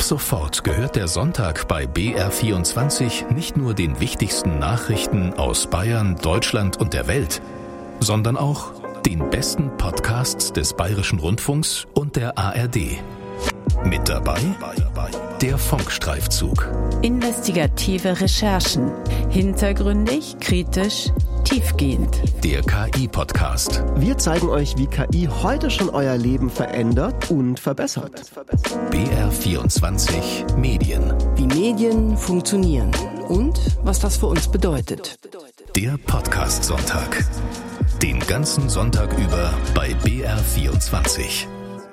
Ab sofort gehört der Sonntag bei BR24 nicht nur den wichtigsten Nachrichten aus Bayern, Deutschland und der Welt, sondern auch den besten Podcasts des Bayerischen Rundfunks und der ARD. Mit dabei der Funkstreifzug. Investigative Recherchen. Hintergründig, kritisch, tiefgehend. Der KI-Podcast. Wir zeigen euch, wie KI heute schon euer Leben verändert und verbessert. BR24 Medien. Wie Medien funktionieren und was das für uns bedeutet. Der Podcast-Sonntag. Den ganzen Sonntag über bei BR24.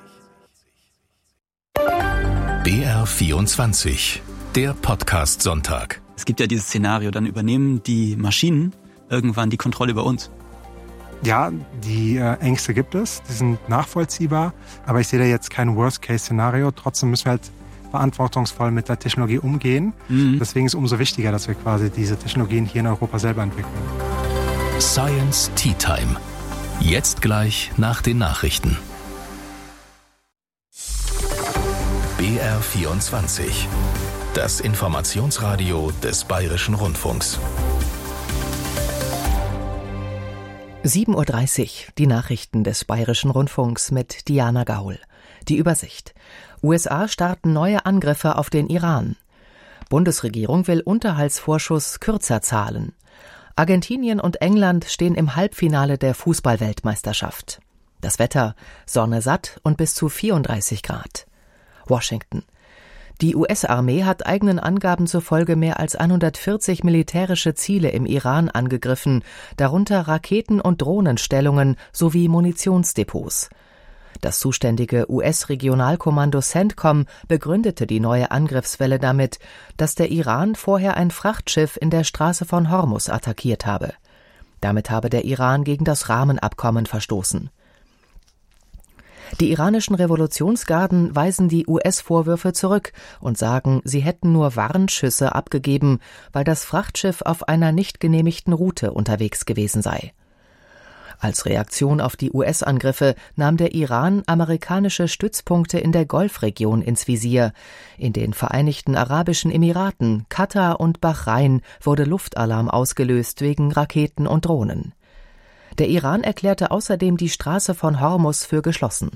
BR24, der Podcast-Sonntag. Es gibt ja dieses Szenario, dann übernehmen die Maschinen irgendwann die Kontrolle über uns. Ja, die Ängste gibt es, die sind nachvollziehbar, aber ich sehe da jetzt kein Worst-Case-Szenario. Trotzdem müssen wir halt verantwortungsvoll mit der Technologie umgehen. Deswegen ist es umso wichtiger, dass wir quasi diese Technologien hier in Europa selber entwickeln. Science Tea Time. Jetzt gleich nach den Nachrichten. BR24. Das Informationsradio des Bayerischen Rundfunks. 7:30 Uhr, die Nachrichten des Bayerischen Rundfunks mit Diana Gaul. Die Übersicht. USA starten neue Angriffe auf den Iran. Bundesregierung will Unterhaltsvorschuss kürzer zahlen. Argentinien und England stehen im Halbfinale der Fußball-Weltmeisterschaft. Das Wetter, Sonne satt und bis zu 34 Grad. Washington. Die US-Armee hat eigenen Angaben zufolge mehr als 140 militärische Ziele im Iran angegriffen, darunter Raketen- und Drohnenstellungen sowie Munitionsdepots. Das zuständige US-Regionalkommando CENTCOM begründete die neue Angriffswelle damit, dass der Iran vorher ein Frachtschiff in der Straße von Hormuz attackiert habe. Damit habe der Iran gegen das Rahmenabkommen verstoßen. Die iranischen Revolutionsgarden weisen die US-Vorwürfe zurück und sagen, sie hätten nur Warnschüsse abgegeben, weil das Frachtschiff auf einer nicht genehmigten Route unterwegs gewesen sei. Als Reaktion auf die US-Angriffe nahm der Iran amerikanische Stützpunkte in der Golfregion ins Visier. In den Vereinigten Arabischen Emiraten, Katar und Bahrain wurde Luftalarm ausgelöst wegen Raketen und Drohnen. Der Iran erklärte außerdem die Straße von Hormuz für geschlossen.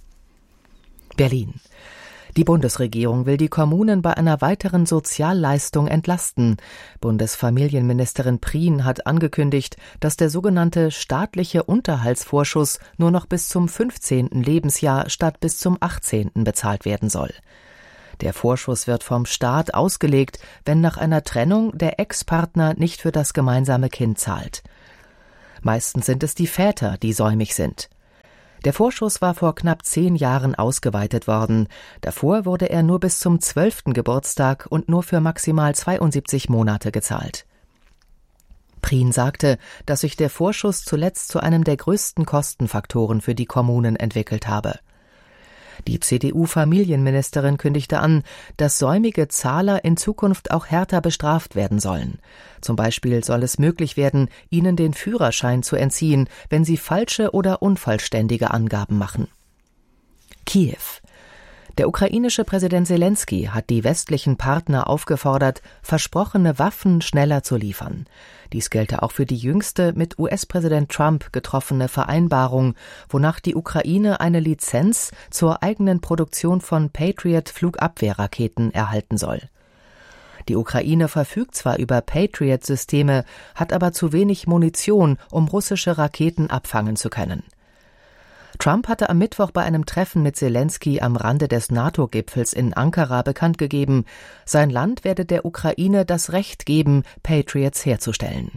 Berlin. Die Bundesregierung will die Kommunen bei einer weiteren Sozialleistung entlasten. Bundesfamilienministerin Prien hat angekündigt, dass der sogenannte staatliche Unterhaltsvorschuss nur noch bis zum 15. Lebensjahr statt bis zum 18. bezahlt werden soll. Der Vorschuss wird vom Staat ausgelegt, wenn nach einer Trennung der Ex-Partner nicht für das gemeinsame Kind zahlt. Meistens sind es die Väter, die säumig sind. Der Vorschuss war vor knapp 10 Jahren ausgeweitet worden. Davor wurde er nur bis zum 12. Geburtstag und nur für maximal 72 Monate gezahlt. Prien sagte, dass sich der Vorschuss zuletzt zu einem der größten Kostenfaktoren für die Kommunen entwickelt habe. Die CDU-Familienministerin kündigte an, dass säumige Zahler in Zukunft auch härter bestraft werden sollen. Zum Beispiel soll es möglich werden, ihnen den Führerschein zu entziehen, wenn sie falsche oder unvollständige Angaben machen. Kiew. Der ukrainische Präsident Selenskyj hat die westlichen Partner aufgefordert, versprochene Waffen schneller zu liefern. Dies gelte auch für die jüngste mit US-Präsident Trump getroffene Vereinbarung, wonach die Ukraine eine Lizenz zur eigenen Produktion von Patriot-Flugabwehrraketen erhalten soll. Die Ukraine verfügt zwar über Patriot-Systeme, hat aber zu wenig Munition, um russische Raketen abfangen zu können. Trump hatte am Mittwoch bei einem Treffen mit Selenskyj am Rande des NATO-Gipfels in Ankara bekannt gegeben, sein Land werde der Ukraine das Recht geben, Patriots herzustellen.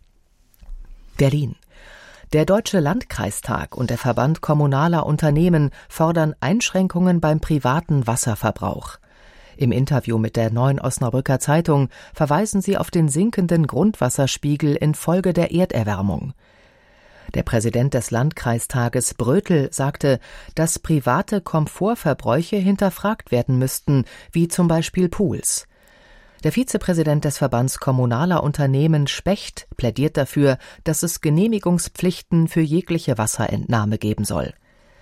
Berlin. Der Deutsche Landkreistag und der Verband kommunaler Unternehmen fordern Einschränkungen beim privaten Wasserverbrauch. Im Interview mit der Neuen Osnabrücker Zeitung verweisen sie auf den sinkenden Grundwasserspiegel infolge der Erderwärmung. Der Präsident des Landkreistages Brötel sagte, dass private Komfortverbräuche hinterfragt werden müssten, wie zum Beispiel Pools. Der Vizepräsident des Verbands kommunaler Unternehmen Specht plädiert dafür, dass es Genehmigungspflichten für jegliche Wasserentnahme geben soll.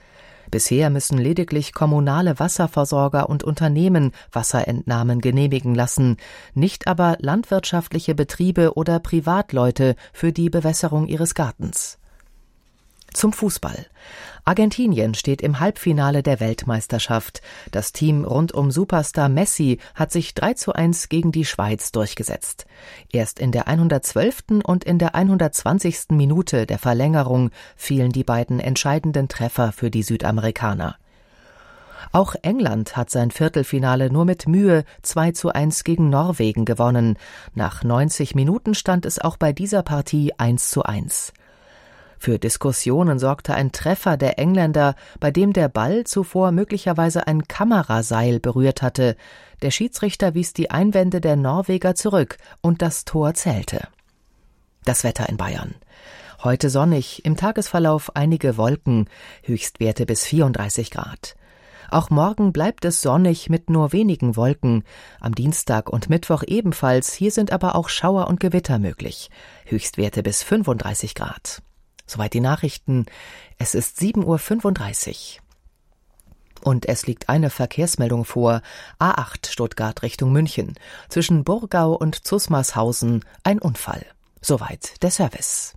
Bisher müssen lediglich kommunale Wasserversorger und Unternehmen Wasserentnahmen genehmigen lassen, nicht aber landwirtschaftliche Betriebe oder Privatleute für die Bewässerung ihres Gartens. Zum Fußball. Argentinien steht im Halbfinale der Weltmeisterschaft. Das Team rund um Superstar Messi hat sich 3:1 gegen die Schweiz durchgesetzt. Erst in der 112. und in der 120. Minute der Verlängerung fielen die beiden entscheidenden Treffer für die Südamerikaner. Auch England hat sein Viertelfinale nur mit Mühe 2:1 gegen Norwegen gewonnen. Nach 90 Minuten stand es auch bei dieser Partie 1:1. Für Diskussionen sorgte ein Treffer der Engländer, bei dem der Ball zuvor möglicherweise ein Kameraseil berührt hatte. Der Schiedsrichter wies die Einwände der Norweger zurück und das Tor zählte. Das Wetter in Bayern. Heute sonnig, im Tagesverlauf einige Wolken, Höchstwerte bis 34 Grad. Auch morgen bleibt es sonnig mit nur wenigen Wolken. Am Dienstag und Mittwoch ebenfalls, hier sind aber auch Schauer und Gewitter möglich. Höchstwerte bis 35 Grad. Soweit die Nachrichten. Es ist 7:35 Uhr. Und es liegt eine Verkehrsmeldung vor. A8 Stuttgart Richtung München. Zwischen Burgau und Zusmarshausen ein Unfall. Soweit der Service.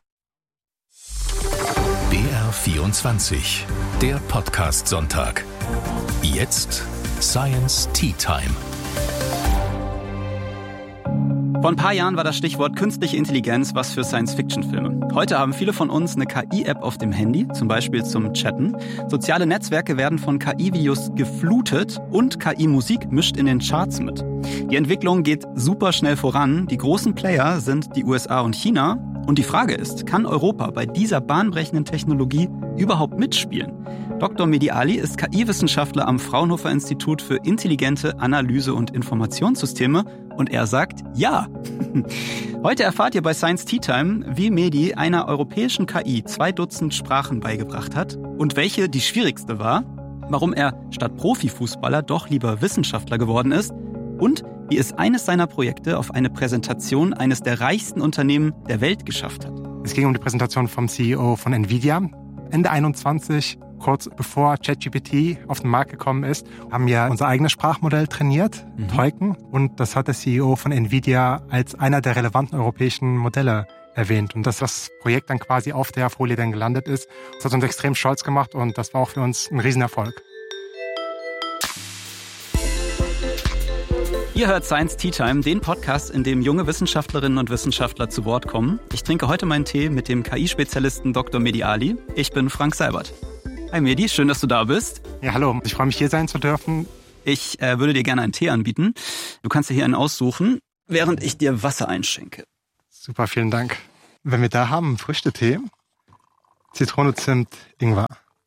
BR24, der Podcast-Sonntag. Jetzt Science Tea Time. Vor ein paar Jahren war das Stichwort künstliche Intelligenz was für Science-Fiction-Filme. Heute haben viele von uns eine KI-App auf dem Handy, zum Beispiel zum Chatten. Soziale Netzwerke werden von KI-Videos geflutet und KI-Musik mischt in den Charts mit. Die Entwicklung geht super schnell voran. Die großen Player sind die USA und China. Und die Frage ist, kann Europa bei dieser bahnbrechenden Technologie überhaupt mitspielen? Dr. Mehdi Ali ist KI-Wissenschaftler am Fraunhofer Institut für intelligente Analyse und Informationssysteme und er sagt ja. Heute erfahrt ihr bei Science Tea Time, wie Mehdi einer europäischen KI 2 Dutzend Sprachen beigebracht hat und welche die schwierigste war, warum er statt Profifußballer doch lieber Wissenschaftler geworden ist und wie es eines seiner Projekte auf eine Präsentation eines der reichsten Unternehmen der Welt geschafft hat. Es ging um die Präsentation vom CEO von Nvidia. Ende 21, kurz bevor ChatGPT auf den Markt gekommen ist, haben wir unser eigenes Sprachmodell trainiert, Tolkien. Und das hat der CEO von Nvidia als einer der relevanten europäischen Modelle erwähnt. Und dass das Projekt dann quasi auf der Folie dann gelandet ist, das hat uns extrem stolz gemacht und das war auch für uns ein Riesenerfolg. Ihr hört Science Tea Time, den Podcast, in dem junge Wissenschaftlerinnen und Wissenschaftler zu Wort kommen. Ich trinke heute meinen Tee mit dem KI-Spezialisten Dr. Mehdi Ali. Ich bin Frank Seibert. Hi Mehdi, schön, dass du da bist. Ja, hallo. Ich freue mich, hier sein zu dürfen. Ich würde dir gerne einen Tee anbieten. Du kannst dir hier einen aussuchen, während ich dir Wasser einschenke. Super, vielen Dank. Wenn wir da haben, Früchtetee, Zitrone, Zimt, Ingwer.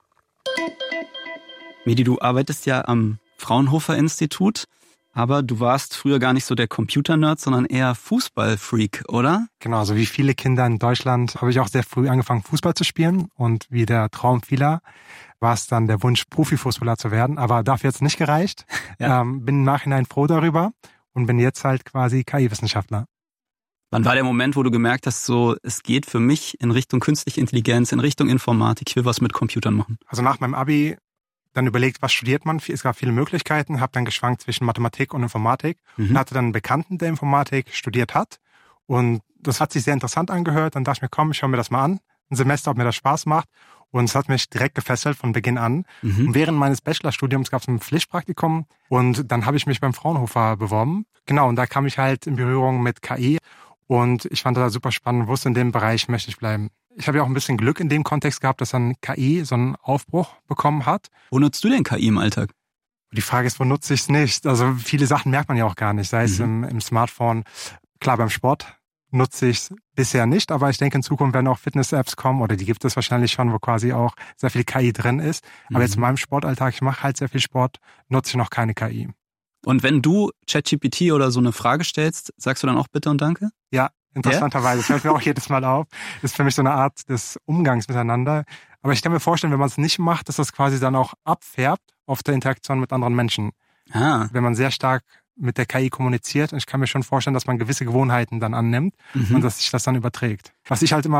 Mehdi, du arbeitest ja am Fraunhofer Institut. Aber du warst früher gar nicht so der Computer-Nerd, sondern eher Fußball-Freak, oder? Genau, so wie viele Kinder in Deutschland habe ich auch sehr früh angefangen, Fußball zu spielen. Und wie der Traum vieler war es dann der Wunsch, Profifußballer zu werden. Aber dafür jetzt nicht gereicht. Ja. Bin im Nachhinein froh darüber und bin jetzt halt quasi KI-Wissenschaftler. Wann war der Moment, wo du gemerkt hast, so es geht für mich in Richtung künstliche Intelligenz, in Richtung Informatik, ich will was mit Computern machen? Also nach meinem Abi dann überlegt, was studiert man. Es gab viele Möglichkeiten, habe dann geschwankt zwischen Mathematik und Informatik und hatte dann einen Bekannten, der Informatik studiert hat. Und das hat sich sehr interessant angehört. Dann dachte ich mir, komm, ich schaue mir das mal an. Ein Semester, ob mir das Spaß macht. Und es hat mich direkt gefesselt von Beginn an. Und während meines Bachelorstudiums gab es ein Pflichtpraktikum und dann habe ich mich beim Fraunhofer beworben. Genau, und da kam ich halt in Berührung mit KI und ich fand das super spannend, wusste in dem Bereich möchte ich bleiben. Ich habe ja auch ein bisschen Glück in dem Kontext gehabt, dass dann KI so einen Aufbruch bekommen hat. Wo nutzt du denn KI im Alltag? Die Frage ist, wo nutze ich es nicht? Also viele Sachen merkt man ja auch gar nicht, sei es im Smartphone. Klar, beim Sport nutze ich es bisher nicht, aber ich denke, in Zukunft werden auch Fitness-Apps kommen oder die gibt es wahrscheinlich schon, wo quasi auch sehr viel KI drin ist. Aber jetzt in meinem Sportalltag, ich mache halt sehr viel Sport, nutze ich noch keine KI. Und wenn du ChatGPT oder so eine Frage stellst, sagst du dann auch Bitte und Danke? Ja. Interessanterweise, das fällt mir auch jedes Mal auf. Das ist für mich so eine Art des Umgangs miteinander. Aber ich kann mir vorstellen, wenn man es nicht macht, dass das quasi dann auch abfärbt auf der Interaktion mit anderen Menschen. Wenn man sehr stark mit der KI kommuniziert. Und ich kann mir schon vorstellen, dass man gewisse Gewohnheiten dann annimmt und dass sich das dann überträgt. Was ich halt immer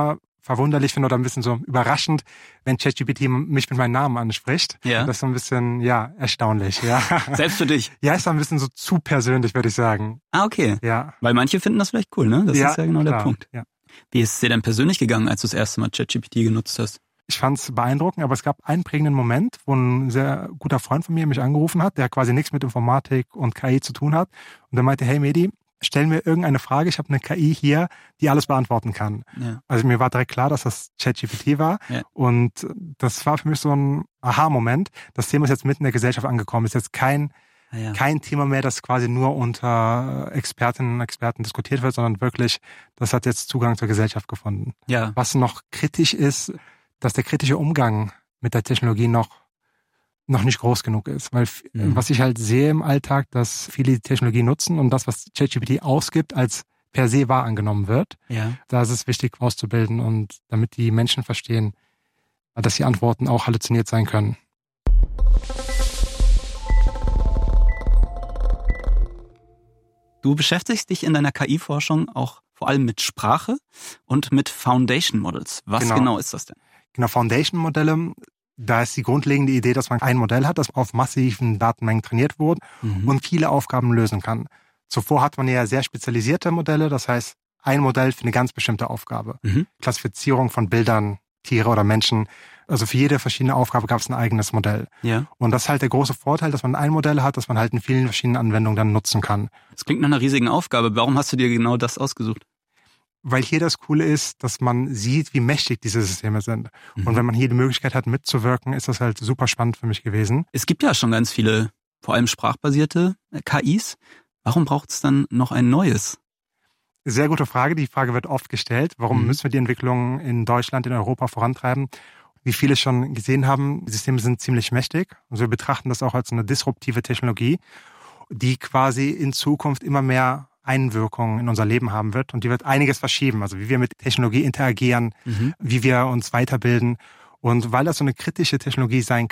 verwunderlich finde oder ein bisschen so überraschend, wenn ChatGPT mich mit meinem Namen anspricht. Ja. Das ist so ein bisschen, erstaunlich. Ja. Selbst für dich? Ja, ist ein bisschen so zu persönlich, würde ich sagen. Ah, okay. Ja. Weil manche finden das vielleicht cool, ne? Das ist ja genau klar. der Punkt. Ja. Wie ist es dir denn persönlich gegangen, als du das erste Mal ChatGPT genutzt hast? Ich fand es beeindruckend, aber es gab einen prägenden Moment, wo ein sehr guter Freund von mir mich angerufen hat, der quasi nichts mit Informatik und KI zu tun hat. Und der meinte, hey Mehdi, stell mir irgendeine Frage, ich habe eine KI hier, die alles beantworten kann. Ja. Also mir war direkt klar, dass das ChatGPT war. Ja. Und das war für mich so ein Aha-Moment. Das Thema ist jetzt mitten in der Gesellschaft angekommen. Ist jetzt kein Thema mehr, das quasi nur unter Expertinnen und Experten diskutiert wird, sondern wirklich, das hat jetzt Zugang zur Gesellschaft gefunden. Ja. Was noch kritisch ist, dass der kritische Umgang mit der Technologie noch nicht groß genug ist. Weil was ich halt sehe im Alltag, dass viele die Technologie nutzen und das, was ChatGPT ausgibt, als per se wahr angenommen wird. Ja. Da ist es wichtig auszubilden und damit die Menschen verstehen, dass die Antworten auch halluziniert sein können. Du beschäftigst dich in deiner KI-Forschung auch vor allem mit Sprache und mit Foundation Models. Was genau ist das denn? Genau, Foundation Modelle, da ist die grundlegende Idee, dass man ein Modell hat, das auf massiven Datenmengen trainiert wurde und viele Aufgaben lösen kann. Zuvor hat man ja sehr spezialisierte Modelle, das heißt ein Modell für eine ganz bestimmte Aufgabe. Klassifizierung von Bildern, Tiere oder Menschen. Also für jede verschiedene Aufgabe gab es ein eigenes Modell. Ja. Und das ist halt der große Vorteil, dass man ein Modell hat, das man halt in vielen verschiedenen Anwendungen dann nutzen kann. Das klingt nach einer riesigen Aufgabe. Warum hast du dir genau das ausgesucht? Weil hier das Coole ist, dass man sieht, wie mächtig diese Systeme sind. Und wenn man hier die Möglichkeit hat, mitzuwirken, ist das halt super spannend für mich gewesen. Es gibt ja schon ganz viele, vor allem sprachbasierte KIs. Warum braucht es dann noch ein neues? Sehr gute Frage. Die Frage wird oft gestellt. Warum müssen wir die Entwicklung in Deutschland, in Europa vorantreiben? Wie viele schon gesehen haben, die Systeme sind ziemlich mächtig. Also wir betrachten das auch als eine disruptive Technologie, die quasi in Zukunft immer mehr Einwirkung in unser Leben haben wird. Und die wird einiges verschieben. Also wie wir mit Technologie interagieren, wie wir uns weiterbilden. Und weil das so eine kritische Technologie sein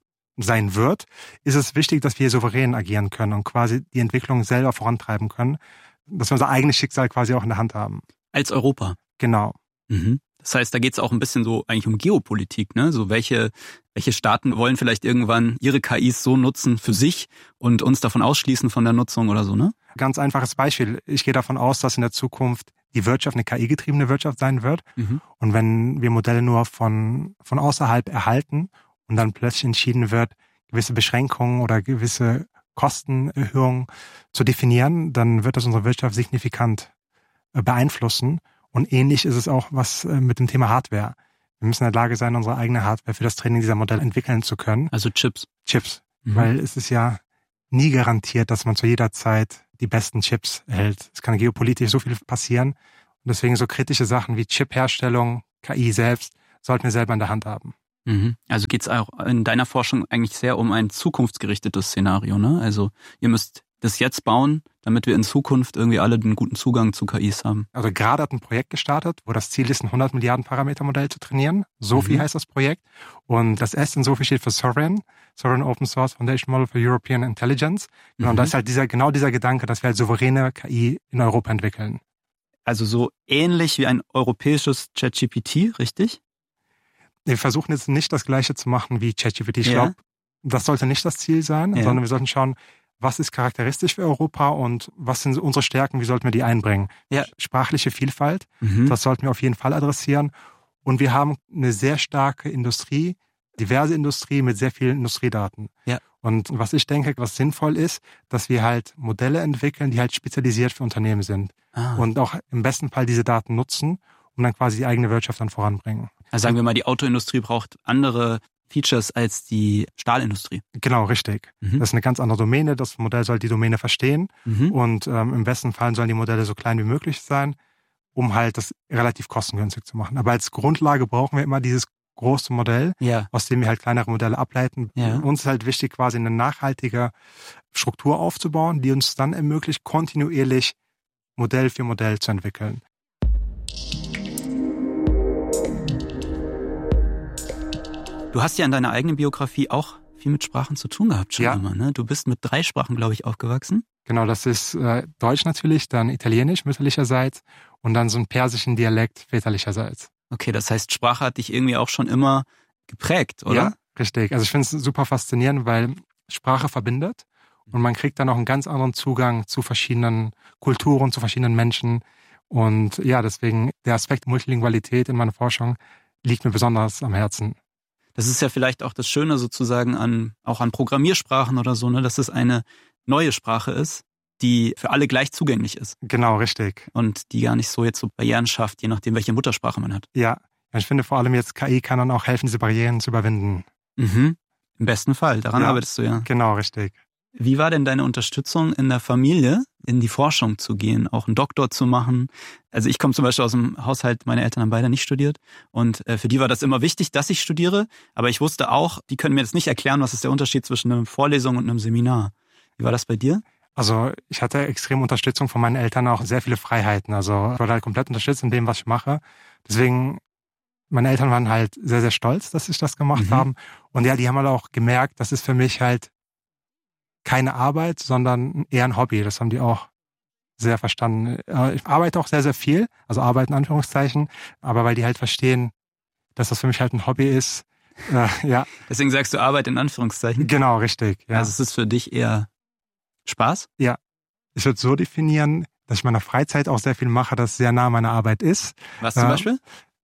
wird, ist es wichtig, dass wir souverän agieren können und quasi die Entwicklung selber vorantreiben können. Dass wir unser eigenes Schicksal quasi auch in der Hand haben. Als Europa? Genau. Das heißt, da geht es auch ein bisschen so eigentlich um Geopolitik, ne? So welche Staaten wollen vielleicht irgendwann ihre KIs so nutzen für sich und uns davon ausschließen von der Nutzung oder so, ne? Ganz einfaches Beispiel. Ich gehe davon aus, dass in der Zukunft die Wirtschaft eine KI-getriebene Wirtschaft sein wird. Und wenn wir Modelle nur von außerhalb erhalten und dann plötzlich entschieden wird, gewisse Beschränkungen oder gewisse Kostenerhöhungen zu definieren, dann wird das unsere Wirtschaft signifikant beeinflussen. Und ähnlich ist es auch was mit dem Thema Hardware. Wir müssen in der Lage sein, unsere eigene Hardware für das Training dieser Modelle entwickeln zu können. Also Chips. Weil es ist ja nie garantiert, dass man zu jeder Zeit die besten Chips erhält. Es kann geopolitisch so viel passieren. Und deswegen so kritische Sachen wie Chipherstellung, KI selbst, sollten wir selber in der Hand haben. Also geht's auch in deiner Forschung eigentlich sehr um ein zukunftsgerichtetes Szenario, ne? Also ihr müsst das jetzt bauen, damit wir in Zukunft irgendwie alle den guten Zugang zu KIs haben. Also gerade hat ein Projekt gestartet, wo das Ziel ist, ein 100 Milliarden Parameter Modell zu trainieren. SOFI heißt das Projekt. Und das S in SOFI steht für Sovereign Open Source Foundation Model for European Intelligence. Und das ist halt dieser Gedanke, dass wir halt souveräne KI in Europa entwickeln. Also so ähnlich wie ein europäisches ChatGPT, richtig? Wir versuchen jetzt nicht das Gleiche zu machen wie ChatGPT. Ich glaube, das sollte nicht das Ziel sein, sondern wir sollten schauen, was ist charakteristisch für Europa und was sind unsere Stärken, wie sollten wir die einbringen? Ja. Sprachliche Vielfalt, das sollten wir auf jeden Fall adressieren. Und wir haben eine sehr starke Industrie, diverse Industrie mit sehr vielen Industriedaten. Ja. Und was ich denke, was sinnvoll ist, dass wir halt Modelle entwickeln, die halt spezialisiert für Unternehmen sind. Und auch im besten Fall diese Daten nutzen, um dann quasi die eigene Wirtschaft dann voranbringen. Also sagen wir mal, die Autoindustrie braucht andere Features als die Stahlindustrie. Genau, richtig. Das ist eine ganz andere Domäne. Das Modell soll die Domäne verstehen. Und im besten Fall sollen die Modelle so klein wie möglich sein, um halt das relativ kostengünstig zu machen. Aber als Grundlage brauchen wir immer dieses große Modell, aus dem wir halt kleinere Modelle ableiten. Uns ist halt wichtig, quasi eine nachhaltige Struktur aufzubauen, die uns dann ermöglicht, kontinuierlich Modell für Modell zu entwickeln. Du hast ja in deiner eigenen Biografie auch viel mit Sprachen zu tun gehabt schon immer, ne? Du bist mit 3 Sprachen, glaube ich, aufgewachsen. Genau, das ist Deutsch natürlich, dann Italienisch mütterlicherseits und dann so einen persischen Dialekt väterlicherseits. Okay, das heißt, Sprache hat dich irgendwie auch schon immer geprägt, oder? Ja, richtig. Also ich finde es super faszinierend, weil Sprache verbindet und man kriegt dann auch einen ganz anderen Zugang zu verschiedenen Kulturen, zu verschiedenen Menschen. Und ja, deswegen der Aspekt Multilingualität in meiner Forschung liegt mir besonders am Herzen. Das ist ja vielleicht auch das Schöne sozusagen auch an Programmiersprachen oder so, ne, dass es eine neue Sprache ist, die für alle gleich zugänglich ist. Genau, richtig. Und die gar nicht so jetzt so Barrieren schafft, je nachdem, welche Muttersprache man hat. Ja, ich finde vor allem jetzt KI kann dann auch helfen, diese Barrieren zu überwinden. Mhm. Im besten Fall, daran arbeitest du ja. Genau, richtig. Wie war denn deine Unterstützung in der Familie, in die Forschung zu gehen, auch einen Doktor zu machen? Also ich komme zum Beispiel aus dem Haushalt, meine Eltern haben beide nicht studiert und für die war das immer wichtig, dass ich studiere, aber ich wusste auch, die können mir das nicht erklären, was ist der Unterschied zwischen einer Vorlesung und einem Seminar. Wie war das bei dir? Also ich hatte extrem Unterstützung von meinen Eltern, auch sehr viele Freiheiten. Also ich wurde halt komplett unterstützt in dem, was ich mache. Deswegen, meine Eltern waren halt sehr, sehr stolz, dass ich das gemacht haben. Und ja, die haben halt auch gemerkt, das ist für mich halt keine Arbeit, sondern eher ein Hobby. Das haben die auch sehr verstanden. Ich arbeite auch sehr, sehr viel, also Arbeit in Anführungszeichen, aber weil die halt verstehen, dass das für mich halt ein Hobby ist. Ja. Deswegen sagst du Arbeit in Anführungszeichen? Genau, richtig. Ja. Also es ist für dich eher Spaß? Ja. Ich würde so definieren, dass ich in meiner Freizeit auch sehr viel mache, das sehr nah an meiner Arbeit ist. Was zum Beispiel?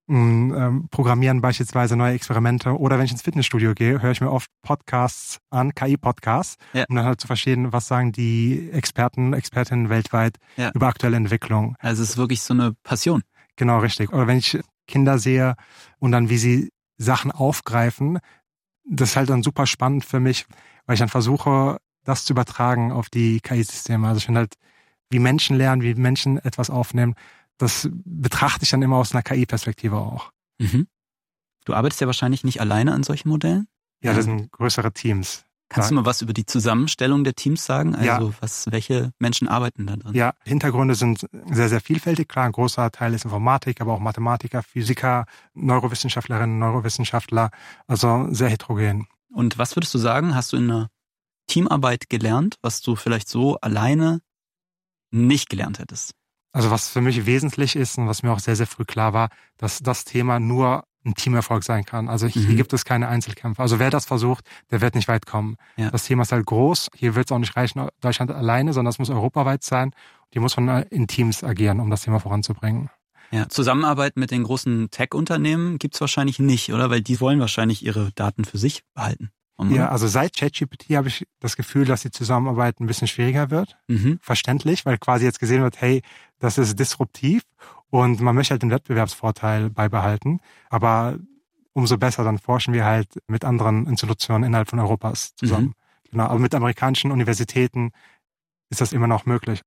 Programmieren beispielsweise, neue Experimente. Oder wenn ich ins Fitnessstudio gehe, höre ich mir oft Podcasts an, KI-Podcasts, um dann halt zu verstehen, was sagen die Expertinnen weltweit über aktuelle Entwicklung. Also es ist wirklich so eine Passion. Genau, richtig. Oder wenn ich Kinder sehe und dann, wie sie Sachen aufgreifen, das ist halt dann super spannend für mich, weil ich dann versuche, das zu übertragen auf die KI-Systeme. Also ich finde halt, wie Menschen lernen, wie Menschen etwas aufnehmen, das betrachte ich dann immer aus einer KI-Perspektive auch. Mhm. Du arbeitest ja wahrscheinlich nicht alleine an solchen Modellen? Ja, das sind größere Teams. Kannst du mal was über die Zusammenstellung der Teams sagen? Also welche Menschen arbeiten da drin? Ja, Hintergründe sind sehr, sehr vielfältig. Klar, ein großer Teil ist Informatik, aber auch Mathematiker, Physiker, Neurowissenschaftlerinnen, Neurowissenschaftler, also sehr heterogen. Und was würdest du sagen, hast du in einer Teamarbeit gelernt, was du vielleicht so alleine nicht gelernt hättest? Also was für mich wesentlich ist und was mir auch sehr, sehr früh klar war, dass das Thema nur ein Teamerfolg sein kann. Also hier gibt es keine Einzelkämpfer. Also wer das versucht, der wird nicht weit kommen. Ja. Das Thema ist halt groß. Hier wird es auch nicht reichen, Deutschland alleine, sondern es muss europaweit sein. Hier muss man in Teams agieren, um das Thema voranzubringen. Ja, Zusammenarbeit mit den großen Tech-Unternehmen gibt's wahrscheinlich nicht, oder? Weil die wollen wahrscheinlich ihre Daten für sich behalten. Ja, also seit ChatGPT habe ich das Gefühl, dass die Zusammenarbeit ein bisschen schwieriger wird. Verständlich, weil quasi jetzt gesehen wird, hey, das ist disruptiv und man möchte halt den Wettbewerbsvorteil beibehalten. Aber umso besser, dann forschen wir halt mit anderen Institutionen innerhalb von Europas zusammen. Genau, aber mit amerikanischen Universitäten ist das immer noch möglich.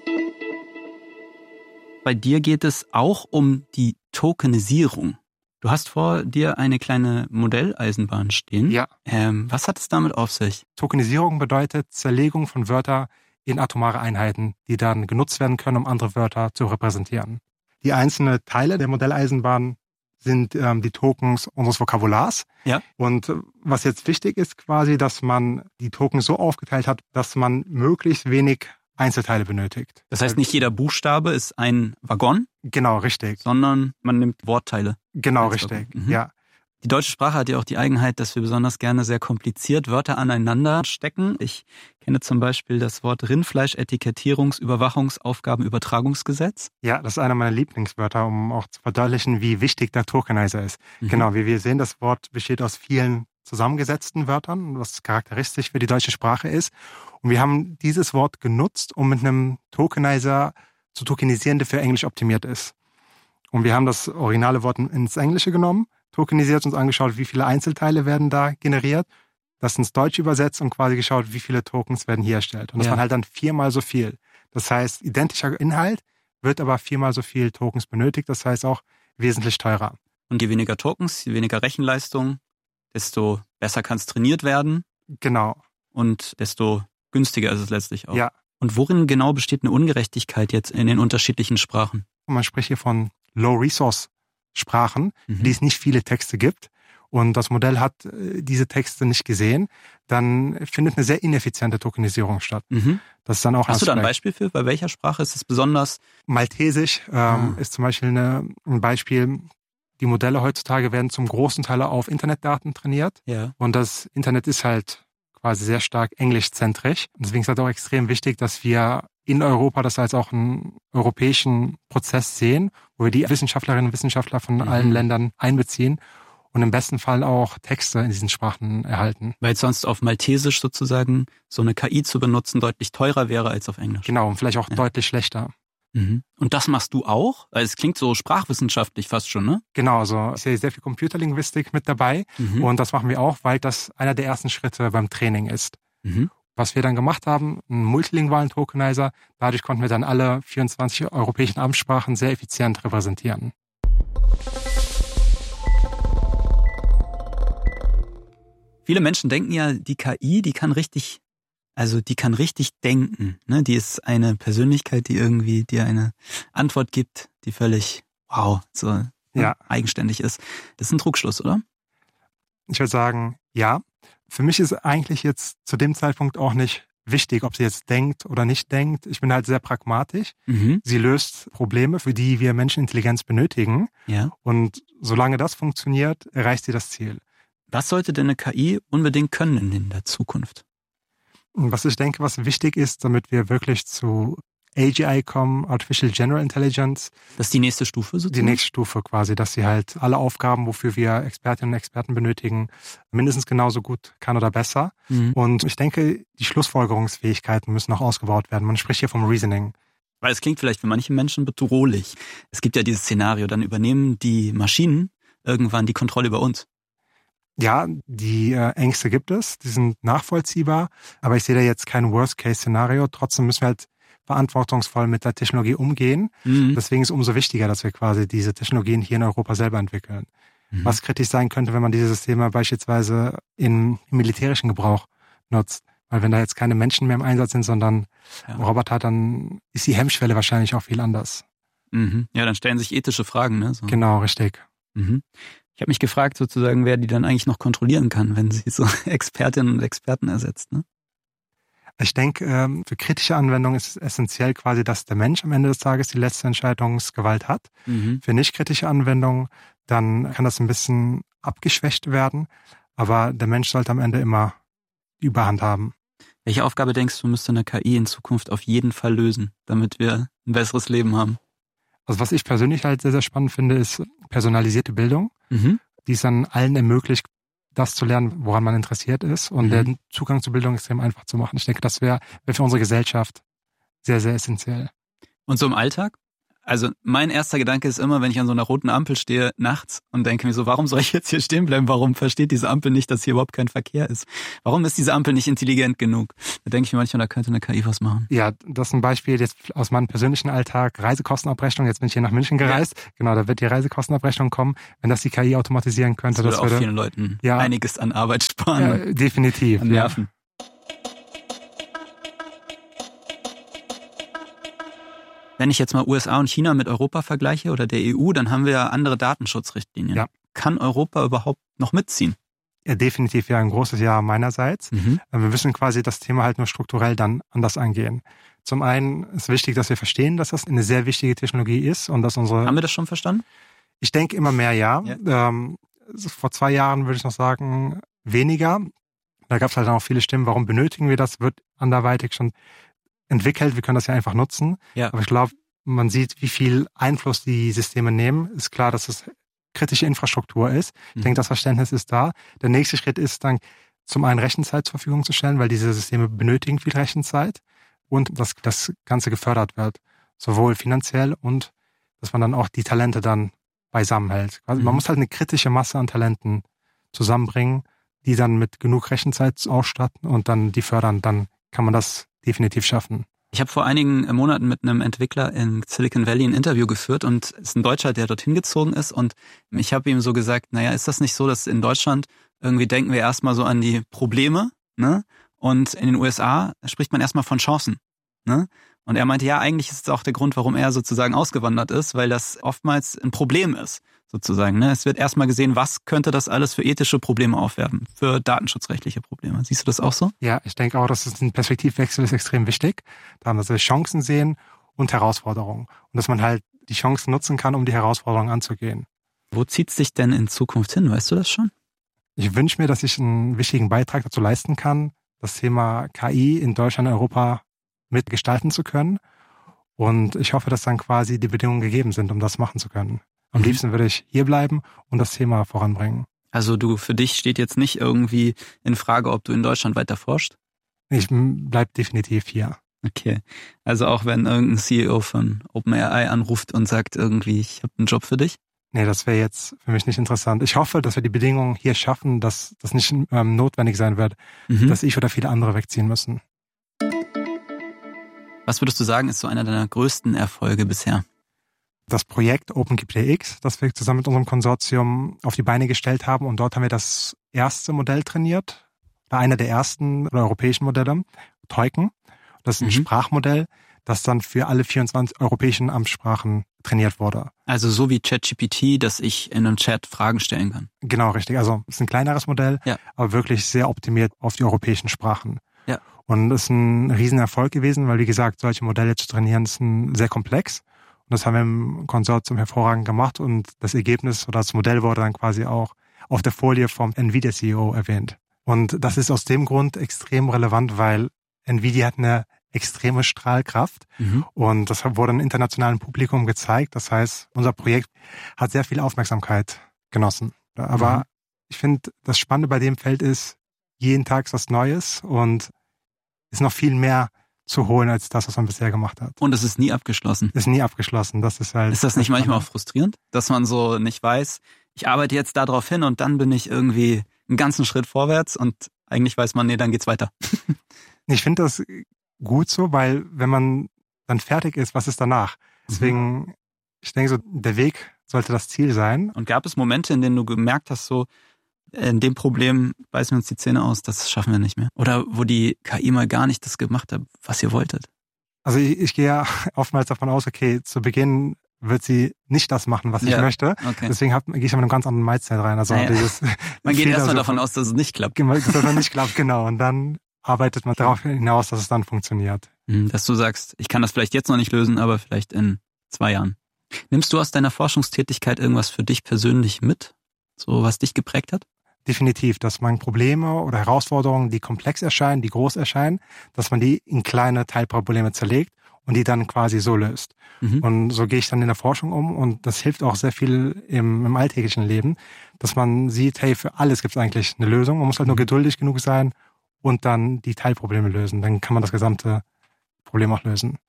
Bei dir geht es auch um die Tokenisierung. Du hast vor dir eine kleine Modelleisenbahn stehen. Ja. Was hat es damit auf sich? Tokenisierung bedeutet Zerlegung von Wörtern in atomare Einheiten, die dann genutzt werden können, um andere Wörter zu repräsentieren. Die einzelnen Teile der Modelleisenbahn sind die Tokens unseres Vokabulars. Ja. Und was jetzt wichtig ist quasi, dass man die Tokens so aufgeteilt hat, dass man möglichst wenig Einzelteile benötigt. Das heißt, nicht jeder Buchstabe ist ein Waggon? Genau, richtig. Sondern man nimmt Wortteile. Genau, richtig, ja. Die deutsche Sprache hat ja auch die Eigenheit, dass wir besonders gerne sehr kompliziert Wörter aneinander stecken. Ich kenne zum Beispiel das Wort Rindfleisch-Etikettierungs-, Überwachungsaufgabenübertragungsgesetz. Ja, das ist einer meiner Lieblingswörter, um auch zu verdeutlichen, wie wichtig der Tokenizer ist. Genau, wie wir sehen, das Wort besteht aus vielen zusammengesetzten Wörtern, was charakteristisch für die deutsche Sprache ist. Und wir haben dieses Wort genutzt, um mit einem Tokenizer zu tokenisieren, der für Englisch optimiert ist. Und wir haben das originale Wort ins Englische genommen, tokenisiert, uns angeschaut, wie viele Einzelteile werden da generiert, das ins Deutsche übersetzt und quasi geschaut, wie viele Tokens werden hier erstellt. Und das waren halt dann 4-mal so viel. Das heißt, identischer Inhalt wird aber 4-mal so viel Tokens benötigt, das heißt auch wesentlich teurer. Und je weniger Tokens, je weniger Rechenleistung, desto besser kann es trainiert werden. Genau. Und desto günstiger ist es letztlich auch. Ja. Und worin genau besteht eine Ungerechtigkeit jetzt in den unterschiedlichen Sprachen? Man spricht hier von Low-Resource-Sprachen, die es nicht viele Texte gibt. Und das Modell hat diese Texte nicht gesehen. Dann findet eine sehr ineffiziente Tokenisierung statt. Das ist dann auch Hast du da ein Beispiel für? Bei welcher Sprache ist es besonders? Maltesisch ist zum Beispiel ein Beispiel. die Modelle heutzutage werden zum großen Teil auf Internetdaten trainiert. Ja. Und das Internet ist halt quasi sehr stark englischzentrisch. Und deswegen ist es halt auch extrem wichtig, dass wir in Europa das als auch einen europäischen Prozess sehen, wo wir die Wissenschaftlerinnen und Wissenschaftler von allen Ländern einbeziehen und im besten Fall auch Texte in diesen Sprachen erhalten. Weil sonst auf Maltesisch sozusagen so eine KI zu benutzen deutlich teurer wäre als auf Englisch. Genau, und vielleicht auch deutlich schlechter. Und das machst du auch? Also es klingt so sprachwissenschaftlich fast schon, ne? Genau, also ich sehe sehr viel Computerlinguistik mit dabei und das machen wir auch, weil das einer der ersten Schritte beim Training ist. Was wir dann gemacht haben, einen multilingualen Tokenizer, dadurch konnten wir dann alle 24 europäischen Amtssprachen sehr effizient repräsentieren. Viele Menschen denken ja, die KI, die kann richtig denken. Ne? Die ist eine Persönlichkeit, die irgendwie dir eine Antwort gibt, die völlig, eigenständig ist. Das ist ein Trugschluss, oder? Ich würde sagen, ja. Für mich ist eigentlich jetzt zu dem Zeitpunkt auch nicht wichtig, ob sie jetzt denkt oder nicht denkt. Ich bin halt sehr pragmatisch. Sie löst Probleme, für die wir Menschenintelligenz benötigen. Ja. Und solange das funktioniert, erreicht sie das Ziel. Was sollte denn eine KI unbedingt können in der Zukunft? Und was ich denke, was wichtig ist, damit wir wirklich zu AGI kommen, Artificial General Intelligence. Das ist die nächste Stufe sozusagen? Die nächste Stufe quasi, dass sie halt alle Aufgaben, wofür wir Expertinnen und Experten benötigen, mindestens genauso gut kann oder besser. Und ich denke, die Schlussfolgerungsfähigkeiten müssen noch ausgebaut werden. Man spricht hier vom Reasoning. Weil es klingt vielleicht für manche Menschen bedrohlich. Es gibt ja dieses Szenario, dann übernehmen die Maschinen irgendwann die Kontrolle über uns. Ja, die Ängste gibt es, die sind nachvollziehbar, aber ich sehe da jetzt kein Worst-Case-Szenario. Trotzdem müssen wir halt verantwortungsvoll mit der Technologie umgehen. Deswegen ist es umso wichtiger, dass wir quasi diese Technologien hier in Europa selber entwickeln. Was kritisch sein könnte, wenn man diese Systeme beispielsweise im militärischen Gebrauch nutzt. Weil wenn da jetzt keine Menschen mehr im Einsatz sind, sondern Roboter, dann ist die Hemmschwelle wahrscheinlich auch viel anders. Ja, dann stellen sich ethische Fragen, ne? So. Genau, richtig. Ich habe mich gefragt sozusagen, wer die dann eigentlich noch kontrollieren kann, wenn sie so Expertinnen und Experten ersetzt, ne? Ich denke, für kritische Anwendungen ist es essentiell quasi, dass der Mensch am Ende des Tages die letzte Entscheidungsgewalt hat. Für nicht kritische Anwendungen, dann kann das ein bisschen abgeschwächt werden, aber der Mensch sollte am Ende immer die Überhand haben. Welche Aufgabe denkst du, müsste eine KI in Zukunft auf jeden Fall lösen, damit wir ein besseres Leben haben? Also was ich persönlich halt sehr, sehr spannend finde, ist personalisierte Bildung, die es dann allen ermöglicht, das zu lernen, woran man interessiert ist und den Zugang zur Bildung extrem einfach zu machen. Ich denke, das wäre für unsere Gesellschaft sehr, sehr essentiell. Und so im Alltag? Also mein erster Gedanke ist immer, wenn ich an so einer roten Ampel stehe, nachts und denke mir so, warum soll ich jetzt hier stehen bleiben? Warum versteht diese Ampel nicht, dass hier überhaupt kein Verkehr ist? Warum ist diese Ampel nicht intelligent genug? Da denke ich mir manchmal, da könnte eine KI was machen. Ja, das ist ein Beispiel jetzt aus meinem persönlichen Alltag, Reisekostenabrechnung. Jetzt bin ich hier nach München gereist. Ja. Genau, da wird die Reisekostenabrechnung kommen. Wenn das die KI automatisieren könnte, das würde auch vielen Leuten einiges an Arbeit sparen. Ja, definitiv. An Nerven. Ja. Wenn ich jetzt mal USA und China mit Europa vergleiche oder der EU, dann haben wir ja andere Datenschutzrichtlinien. Ja. Kann Europa überhaupt noch mitziehen? Ja, definitiv ein großes Ja meinerseits. Wir müssen quasi das Thema halt nur strukturell dann anders angehen. Zum einen ist wichtig, dass wir verstehen, dass das eine sehr wichtige Technologie ist und dass unsere... Haben wir das schon verstanden? Ich denke immer mehr, ja. Vor 2 Jahren würde ich noch sagen, weniger. Da gab es halt auch viele Stimmen, warum benötigen wir das? Wird anderweitig schon entwickelt, wir können das ja einfach nutzen. Ja. Aber ich glaube, man sieht, wie viel Einfluss die Systeme nehmen. Ist klar, dass es kritische Infrastruktur ist. Ich denke, das Verständnis ist da. Der nächste Schritt ist dann, zum einen Rechenzeit zur Verfügung zu stellen, weil diese Systeme benötigen viel Rechenzeit und dass das Ganze gefördert wird. Sowohl finanziell und dass man dann auch die Talente dann beisammen hält. Also man muss halt eine kritische Masse an Talenten zusammenbringen, die dann mit genug Rechenzeit ausstatten und dann die fördern. Dann kann man das definitiv schaffen. Ich habe vor einigen Monaten mit einem Entwickler in Silicon Valley ein Interview geführt und es ist ein Deutscher, der dorthin gezogen ist und ich habe ihm so gesagt, naja, ist das nicht so, dass in Deutschland irgendwie denken wir erstmal so an die Probleme, ne? Und in den USA spricht man erstmal von Chancen, ne? Und er meinte, ja, eigentlich ist es auch der Grund, warum er sozusagen ausgewandert ist, weil das oftmals ein Problem ist, sozusagen. Ne? Es wird erstmal gesehen, was könnte das alles für ethische Probleme aufwerfen, für datenschutzrechtliche Probleme. Siehst du das auch so? Ja, ich denke auch, dass ein Perspektivwechsel ist extrem wichtig. Da haben wir Chancen sehen und Herausforderungen. Und dass man halt die Chancen nutzen kann, um die Herausforderungen anzugehen. Wo zieht es dich denn in Zukunft hin? Weißt du das schon? Ich wünsche mir, dass ich einen wichtigen Beitrag dazu leisten kann, das Thema KI in Deutschland und Europa mitgestalten zu können. Und ich hoffe, dass dann quasi die Bedingungen gegeben sind, um das machen zu können. Am liebsten würde ich hier bleiben und das Thema voranbringen. Also für dich steht jetzt nicht irgendwie in Frage, ob du in Deutschland weiter forschst? Ich bleib definitiv hier. Okay, also auch wenn irgendein CEO von OpenAI anruft und sagt irgendwie, ich habe einen Job für dich? Nee, das wäre jetzt für mich nicht interessant. Ich hoffe, dass wir die Bedingungen hier schaffen, dass das nicht notwendig sein wird, dass ich oder viele andere wegziehen müssen. Was würdest du sagen, ist so einer deiner größten Erfolge bisher? Das Projekt OpenGPTX, das wir zusammen mit unserem Konsortium auf die Beine gestellt haben. Und dort haben wir das erste Modell trainiert, einer der ersten europäischen Modelle, Teuken. Das ist ein Sprachmodell, das dann für alle 24 europäischen Amtssprachen trainiert wurde. Also so wie ChatGPT, dass ich in einem Chat Fragen stellen kann. Genau, richtig. Also es ist ein kleineres Modell, aber wirklich sehr optimiert auf die europäischen Sprachen. Ja. Und es ist ein Riesenerfolg gewesen, weil wie gesagt, solche Modelle zu trainieren, ist sehr komplex. Und das haben wir im Konsortium hervorragend gemacht und das Ergebnis oder das Modell wurde dann quasi auch auf der Folie vom Nvidia-CEO erwähnt. Und das ist aus dem Grund extrem relevant, weil Nvidia hat eine extreme Strahlkraft und das wurde einem internationalen Publikum gezeigt. Das heißt, unser Projekt hat sehr viel Aufmerksamkeit genossen. Aber ich finde, das Spannende bei dem Feld ist, jeden Tag ist was Neues und ist noch viel mehr zu holen als das, was man bisher gemacht hat. Und es ist nie abgeschlossen. Ist nie abgeschlossen. Das ist halt. Ist das nicht manchmal auch frustrierend, dass man so nicht weiß, ich arbeite jetzt da drauf hin und dann bin ich irgendwie einen ganzen Schritt vorwärts und eigentlich weiß man, nee, dann geht's weiter. Ich finde das gut so, weil wenn man dann fertig ist, was ist danach? Deswegen, ich denke so, der Weg sollte das Ziel sein. Und gab es Momente, in denen du gemerkt hast, so, in dem Problem beißen wir uns die Zähne aus, das schaffen wir nicht mehr? Oder wo die KI mal gar nicht das gemacht hat, was ihr wolltet? Also ich gehe ja oftmals davon aus, okay, zu Beginn wird sie nicht das machen, was ich möchte. Okay. Deswegen gehe ich mit einem ganz anderen Mindset rein. Also man geht erstmal davon aus, dass es nicht klappt. Dass es nicht klappt, genau. Und dann arbeitet man darauf hinaus, dass es dann funktioniert. Dass du sagst, ich kann das vielleicht jetzt noch nicht lösen, aber vielleicht in 2 Jahren. Nimmst du aus deiner Forschungstätigkeit irgendwas für dich persönlich mit? So, was dich geprägt hat? Definitiv, dass man Probleme oder Herausforderungen, die komplex erscheinen, die groß erscheinen, dass man die in kleine Teilprobleme zerlegt und die dann quasi so löst. Und so gehe ich dann in der Forschung um und das hilft auch sehr viel im alltäglichen Leben, dass man sieht, hey, für alles gibt es eigentlich eine Lösung. Man muss halt nur geduldig genug sein und dann die Teilprobleme lösen. Dann kann man das gesamte Problem auch lösen.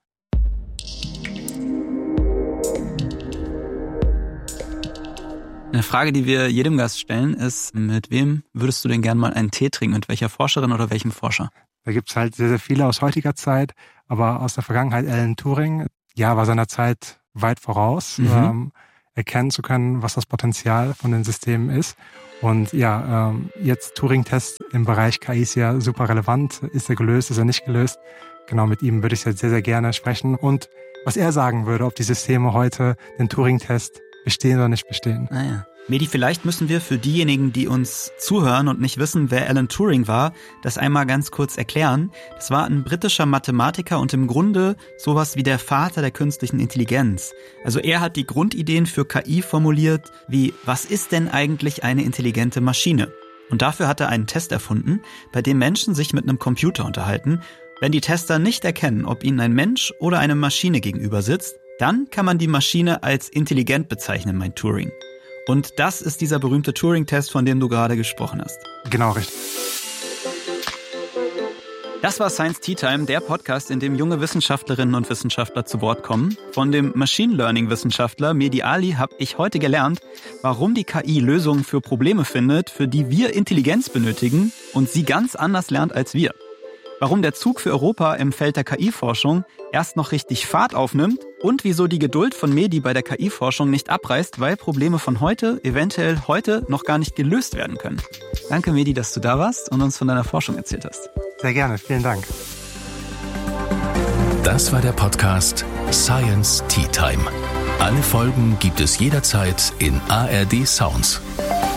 Eine Frage, die wir jedem Gast stellen, ist, mit wem würdest du denn gern mal einen Tee trinken? Mit welcher Forscherin oder welchem Forscher? Da gibt's halt sehr, sehr viele aus heutiger Zeit, aber aus der Vergangenheit Alan Turing, war seiner Zeit weit voraus, erkennen zu können, was das Potenzial von den Systemen ist. Und jetzt Turing-Test im Bereich KI ist ja super relevant. Ist er gelöst, ist er nicht gelöst? Genau, mit ihm würde ich jetzt sehr, sehr gerne sprechen. Und was er sagen würde, ob die Systeme heute den Turing-Test bestehen oder nicht bestehen. Naja. Mehdi, vielleicht müssen wir für diejenigen, die uns zuhören und nicht wissen, wer Alan Turing war, das einmal ganz kurz erklären. Das war ein britischer Mathematiker und im Grunde sowas wie der Vater der künstlichen Intelligenz. Also er hat die Grundideen für KI formuliert, wie, was ist denn eigentlich eine intelligente Maschine? Und dafür hat er einen Test erfunden, bei dem Menschen sich mit einem Computer unterhalten. Wenn die Tester nicht erkennen, ob ihnen ein Mensch oder eine Maschine gegenüber sitzt, dann kann man die Maschine als intelligent bezeichnen, meint Turing. Und das ist dieser berühmte Turing-Test, von dem du gerade gesprochen hast. Genau, richtig. Das war Science Tea Time, der Podcast, in dem junge Wissenschaftlerinnen und Wissenschaftler zu Wort kommen. Von dem Machine Learning-Wissenschaftler Mehdi Ali habe ich heute gelernt, warum die KI Lösungen für Probleme findet, für die wir Intelligenz benötigen und sie ganz anders lernt als wir. Warum der Zug für Europa im Feld der KI-Forschung erst noch richtig Fahrt aufnimmt und wieso die Geduld von Mehdi bei der KI-Forschung nicht abreißt, weil Probleme von heute eventuell heute noch gar nicht gelöst werden können. Danke, Mehdi, dass du da warst und uns von deiner Forschung erzählt hast. Sehr gerne, vielen Dank. Das war der Podcast Science Tea Time. Alle Folgen gibt es jederzeit in ARD Sounds.